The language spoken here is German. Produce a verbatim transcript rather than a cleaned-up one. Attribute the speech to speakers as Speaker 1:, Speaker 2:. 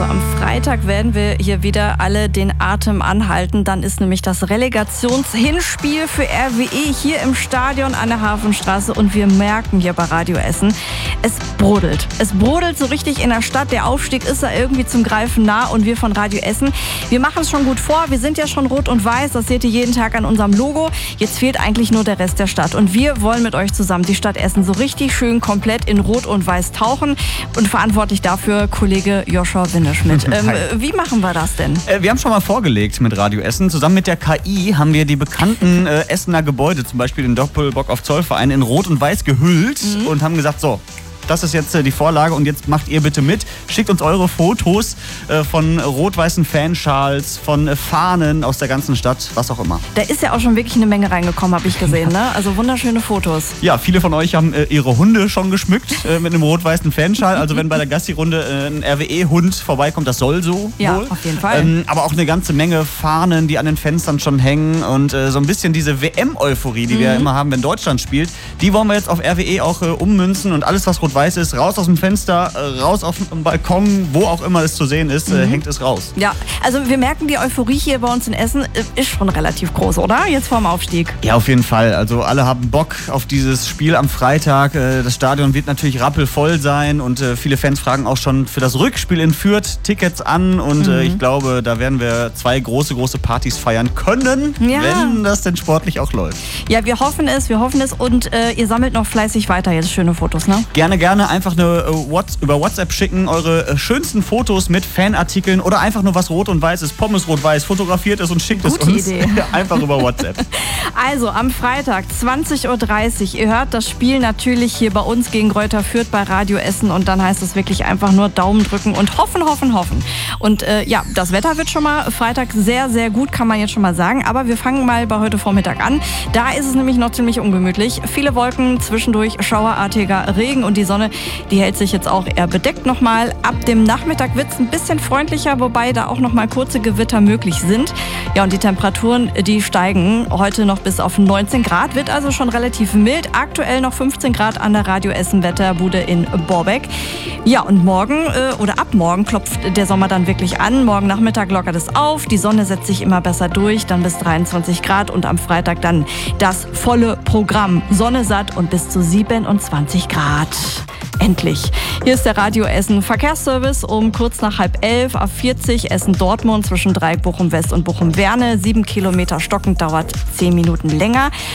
Speaker 1: Also am Freitag werden wir hier wieder alle den Atem anhalten. Dann ist nämlich das Relegationshinspiel für R W E hier im Stadion an der Hafenstraße. Und wir merken hier bei Radio Essen, es brodelt. Es brodelt so richtig in der Stadt. Der Aufstieg ist da irgendwie zum Greifen nah. Und wir von Radio Essen, wir machen es schon gut vor. Wir sind ja schon rot und weiß. Das seht ihr jeden Tag an unserem Logo. Jetzt fehlt eigentlich nur der Rest der Stadt. Und wir wollen mit euch zusammen die Stadt Essen so richtig schön komplett in Rot und Weiß tauchen. Und verantwortlich dafür Kollege Joshua Winneschmidt. ähm, wie machen wir das denn?
Speaker 2: Äh, wir haben schon mal vorgelegt mit Radio Essen. Zusammen mit der K I haben wir die bekannten äh, Essener Gebäude, zum Beispiel den Doppelbock auf Zollverein, in Rot und Weiß gehüllt mhm. und haben gesagt, so, das ist jetzt äh, die Vorlage und jetzt macht ihr bitte mit. Schickt uns eure Fotos äh, von rot-weißen Fanschals, von äh, Fahnen aus der ganzen Stadt, was auch immer.
Speaker 1: Da ist ja auch schon wirklich eine Menge reingekommen, habe ich gesehen, ne? Also wunderschöne Fotos.
Speaker 2: Ja, viele von euch haben äh, ihre Hunde schon geschmückt äh, mit einem rot-weißen Fanschal. Also wenn bei der Gassi-Runde äh, ein R W E-Hund vorbeikommt, das soll so
Speaker 1: ja,
Speaker 2: wohl.
Speaker 1: Auf jeden Fall.
Speaker 2: Ähm, aber auch eine ganze Menge Fahnen, die an den Fenstern schon hängen und äh, so ein bisschen diese W M-Euphorie, die mhm. wir ja immer haben, wenn Deutschland spielt, die wollen wir jetzt auf R W E auch äh, ummünzen und alles, was rot-weiß ist, raus aus dem Fenster, raus auf dem Balkon, wo auch immer es zu sehen ist, mhm. hängt es raus.
Speaker 1: Ja, also wir merken, die Euphorie hier bei uns in Essen ist schon relativ groß, oder? Jetzt vorm Aufstieg.
Speaker 2: Ja, auf jeden Fall. Also alle haben Bock auf dieses Spiel am Freitag. Das Stadion wird natürlich rappelvoll sein und viele Fans fragen auch schon für das Rückspiel in Fürth Tickets an und mhm. ich glaube, da werden wir zwei große, große Partys feiern können, ja. wenn das denn sportlich auch läuft.
Speaker 1: Ja, wir hoffen es, wir hoffen es und äh, ihr sammelt noch fleißig weiter jetzt schöne Fotos, ne?
Speaker 2: Gerne, gerne. Einfach eine What, über WhatsApp schicken, eure schönsten Fotos mit Fanartikeln oder einfach nur was rot und weiß ist, Pommes rot-weiß, fotografiert ist und schickt
Speaker 1: Gute
Speaker 2: es uns.
Speaker 1: Idee.
Speaker 2: Einfach über WhatsApp.
Speaker 1: Also am Freitag zwanzig Uhr dreißig, ihr hört das Spiel natürlich hier bei uns gegen Greuther Fürth bei Radio Essen und dann heißt es wirklich einfach nur Daumen drücken und hoffen, hoffen, hoffen. Und äh, ja, das Wetter wird schon mal Freitag sehr, sehr gut, kann man jetzt schon mal sagen, aber wir fangen mal bei heute Vormittag an. Da ist es nämlich noch ziemlich ungemütlich. Viele Wolken, zwischendurch schauerartiger Regen und die Sonne, die hält sich jetzt auch eher bedeckt nochmal. Ab dem Nachmittag wird es ein bisschen freundlicher, wobei da auch nochmal kurze Gewitter möglich sind. Ja, und die Temperaturen, die steigen heute noch bis auf neunzehn Grad, wird also schon relativ mild. Aktuell noch fünfzehn Grad an der Radio Essen Wetterbude in Borbeck. Ja, und morgen äh, oder ab morgen klopft der Sommer dann wirklich an. Morgen Nachmittag lockert es auf, die Sonne setzt sich immer besser durch, dann bis dreiundzwanzig Grad und am Freitag dann das volle Programm. Sonne satt und bis zu siebenundzwanzig Grad. Endlich. Hier ist der Radio Essen Verkehrsservice um kurz nach halb elf, A vierzig Essen-Dortmund zwischen Dreieck Bochum-West und Bochum-Werne. Sieben Kilometer stockend, dauert zehn Minuten länger.